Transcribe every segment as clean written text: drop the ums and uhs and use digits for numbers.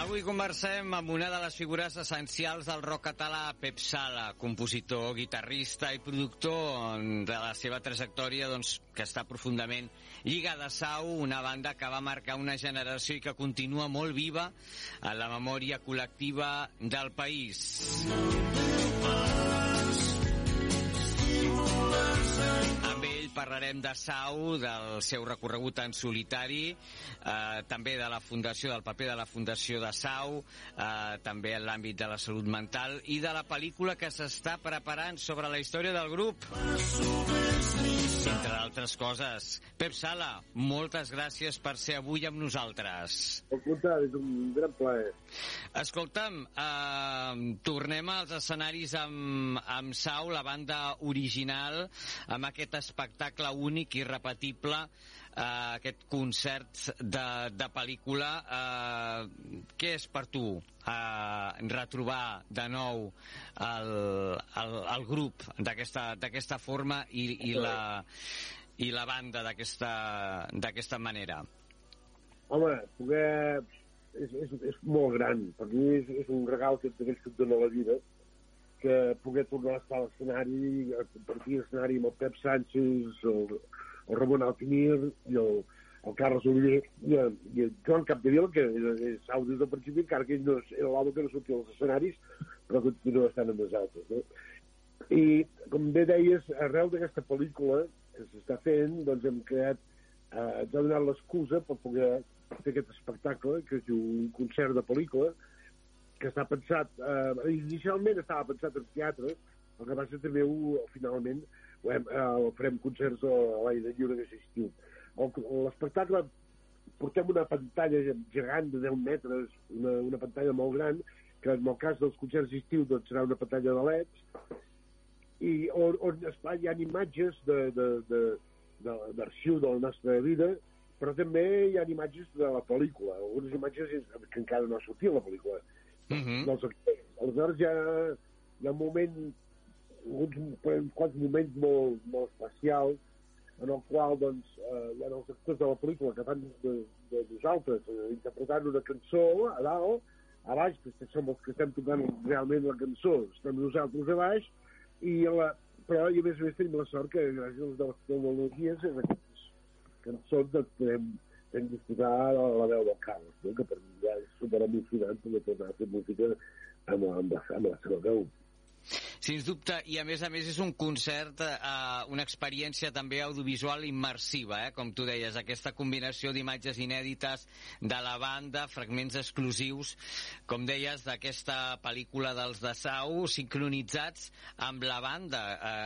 Avui conversem amb una de les figures essencials del rock català, Pep Sala, compositor, guitarrista i productor de la seva trajectòria, que està profundament lligada a Sau, una banda que va marcar una generació i que continua molt viva en la memòria col·lectiva del país. Amb ell parlarem de Sau, del seu recorregut en solitari, també de la fundació, del paper de la fundació de Sau, també en l'àmbit de la salut mental i de la pel·lícula que s'està preparant sobre la història del grup, entre altres coses. Pep Sala, moltes gràcies per ser avui amb nosaltres. Al contrari, és un gran plaer. Escolta'm, tornem als escenaris amb Sau, la banda original, amb aquest espectacle únic i irrepetible, aquest concert de pel·lícula. Què és per tu retrobar de nou el grup d'aquesta forma i la banda d'aquesta manera? Home, poder... És molt gran. Per mi és un regal que et dona la vida, que poder tornar a estar a l'escenari, a compartir l'escenari amb el Pep Sánchez, el Ramon Altimir i el Carles Oliver i el Joan Capdevila, que és Sau des del principi, encara que ell no era l'home que no sortia als escenaris, però continua estant amb nosaltres, no? I, com bé deies, arrel d'aquesta pel·lícula que s'està fent, doncs hem creat, ens ha donat l'excusa per poder fer aquest espectacle, que és un concert de pel·lícula, que està pensat, inicialment estava pensat en teatre, el que passa també finalment farem concerts a l'aire lliure que s'estiu. L'espectacle, portem una pantalla gegant de 10 metres, una pantalla molt gran, que en el cas dels concerts d'estiu doncs serà una pantalla de LEDs, i on hi ha imatges d'arxiu de la nostra vida, però també hi ha imatges de la pel·lícula, algunes imatges que encara no ha sortit la pel·lícula. Aleshores hi ha un moment, uns quants moments molt especials en el qual doncs, hi ha els actors de la pel·lícula que fan de nosaltres interpretant una cançó a dalt, a baix, que som els que estem tocant realment la cançó, estem nosaltres a baix, però a més tenim la sort que gràcies a les tecnologies aquestes cançons doncs podem disfrutar la veu del Carles, no? Que per mi ja és superemocionant poder tornar a fer música amb la seva veu. Sens dubte, i a més és un concert, una experiència també audiovisual immersiva, com tu deies, aquesta combinació d'imatges inèdites de la banda, fragments exclusius, com deies, d'aquesta pel·lícula dels de Sau, sincronitzats amb la banda.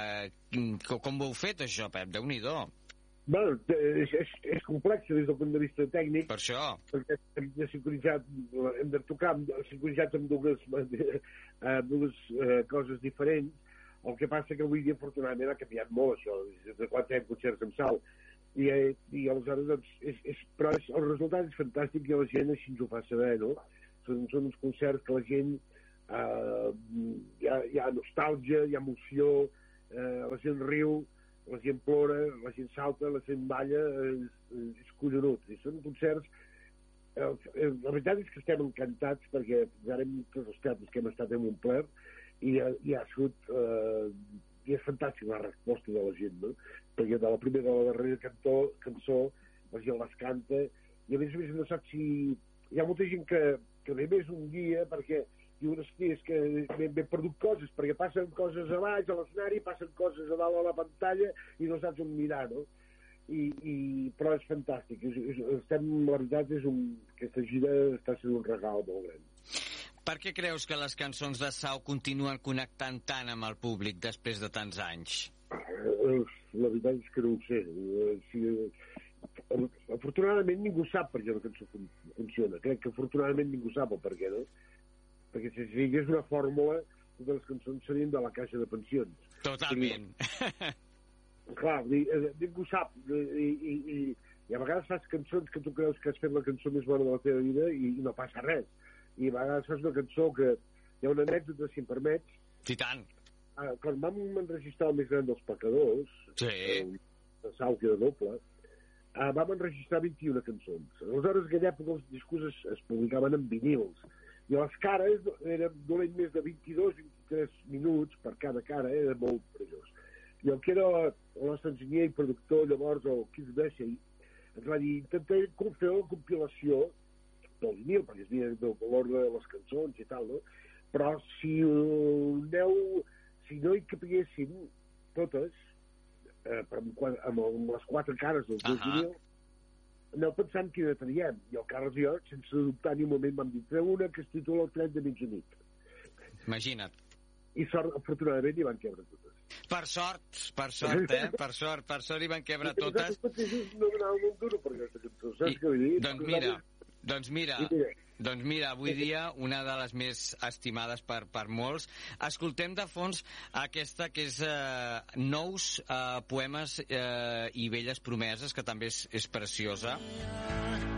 Com ho heu fet, això, Pep? Déu-n'hi-do. Bueno, és complex des del punt de vista tècnic. Per això. Perquè hem de tocar sincronitzats amb dues coses diferents. El que passa que avui dia, afortunadament, ha canviat molt això. Des de quan fem concerts amb Sau. I aleshores, doncs, però el resultat és fantàstic i la gent així ens ho fa saber, no? Són uns concerts que la gent hi ha nostàlgia, hi ha emoció, la gent riu, la gent plora, la gent salta, la gent balla, és collonut. I són concerts... La veritat és que estem encantats perquè ara tots els teatres que hem estat hem omplert i ha sigut... I és fantàstic la resposta de la gent, no? Perquè de la primera a la darrera cançó la gent les canta i a més no saps si... Hi ha molta gent que ve més un dia perquè diuen, hosti, és que m'he perdut coses, perquè passen coses a baix a l'escenari, passen coses a dalt a la pantalla i no saps on mirar, no? Però és fantàstic. La veritat és aquesta gira està sent un regal molt gran. Per què creus que les cançons de Sau continuen connectant tant amb el públic després de tants anys? La veritat és que no ho sé. Afortunadament ningú sap per què la cançó funciona. Crec que afortunadament ningú sap el per què, no? Perquè si sigués una fórmula, totes les cançons serien de la caixa de pensions. Totalment. Clar, ningú sap. I a vegades fas cançons que tu creus que has fet la cançó més bona de la teva vida i no passa res. I a vegades fas una cançó que hi ha una anècdota, si em permets. Sí, tant. Quan vam enregistrar el més gran dels pecadors, sí. de Sau, que era doble, vam enregistrar 21 cançons. Aleshores, en aquella època els discos es publicaven en vinils, i les cares eren dolent més de 22-23 minuts per cada cara, era molt perillós. I el que era el nostre enginyer i productor, llavors, el Keith Bessie, ens va dir, intentaré fer la compilació del vinil, perquè es havia del valor de les cançons i tal, no? Però si no hi capiguessin totes, amb les 4 cares dels dos vinils, aneu pensant quina traiem. I el Carles i jo, sense dubtar ni un moment, vam dir, treu una que es titula El tren de mitjanit. Imagina't. I afortunadament hi van quebre totes. Per sort, Per sort hi van quebre totes. No donava un duro per aquesta cançó, saps què vull dir? Doncs mira, avui dia una de les més estimades per molts. Escoltem de fons aquesta que és Nous poemes i velles promeses, que també és preciosa.